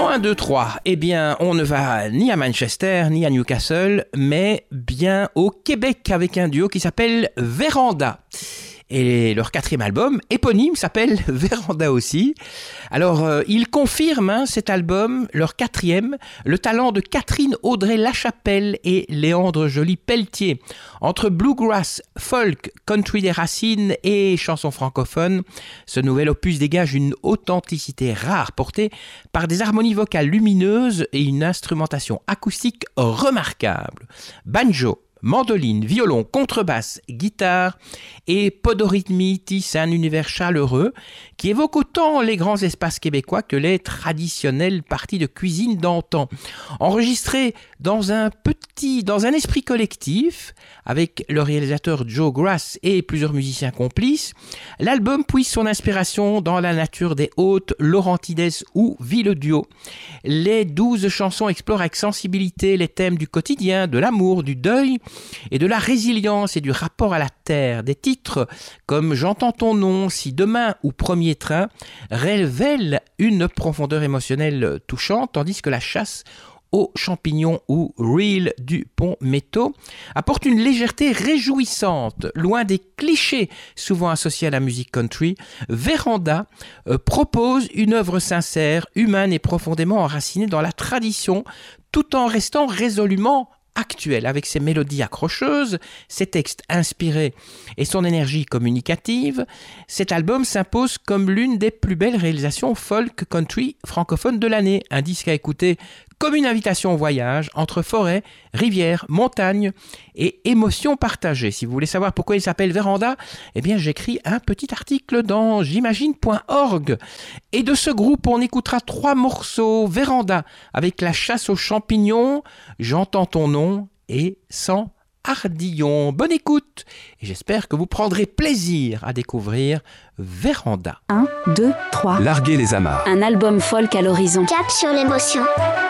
Non, 1, 2, 3. Eh bien, on ne va ni à Manchester, ni à Newcastle, mais bien au Québec avec un duo qui s'appelle Véranda. Et leur 4e album, éponyme, s'appelle Véranda aussi. Alors, ils confirment, cet album, leur 4e, le talent de Catherine Audrey-Lachapelle et Léandre Joly-Pelletier. Entre bluegrass, folk, country des racines et chansons francophones, ce nouvel opus dégage une authenticité rare portée par des harmonies vocales lumineuses et une instrumentation acoustique remarquable. Banjo, mandoline, violon, contrebasse, guitare et podorythmie tissent un univers chaleureux qui évoque autant les grands espaces québécois que les traditionnelles parties de cuisine d'antan. Enregistré dans un esprit collectif, avec le réalisateur Joe Grass et plusieurs musiciens complices, l'album puise son inspiration dans la nature des Hautes-Laurentides ou Villedio. Les 12 chansons explorent avec sensibilité les thèmes du quotidien, de l'amour, du deuil et de la résilience et du rapport à la terre. Des titres comme J'entends ton nom, Si demain ou Premier train révèlent une profondeur émotionnelle touchante, tandis que La chasse aux champignons ou Reel du Pont Métaux apporte une légèreté réjouissante. Loin des clichés souvent associés à la musique country, Véranda propose une œuvre sincère, humaine et profondément enracinée dans la tradition, tout en restant résolument actuel. Avec ses mélodies accrocheuses, ses textes inspirés et son énergie communicative, cet album s'impose comme l'une des plus belles réalisations folk country francophones de l'année. Un disque à écouter comme une invitation au voyage entre forêt, rivière, montagne et émotions partagées. Si vous voulez savoir pourquoi il s'appelle Véranda, eh bien j'écris un petit article dans j'imagine.org. Et de ce groupe, on écoutera 3 morceaux. Véranda avec La chasse aux champignons, J'entends ton nom et Sans Ardillon. Bonne écoute et j'espère que vous prendrez plaisir à découvrir Véranda. 1, 2, 3. Larguer les amarres. Un album folk à l'horizon. Cap sur l'émotion.